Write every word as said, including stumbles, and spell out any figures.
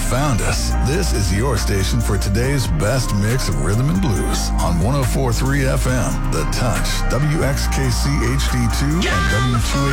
found us. This is your station for today's best mix of rhythm and blues on one oh four point three F M, The Touch, W X K C H D two, and W two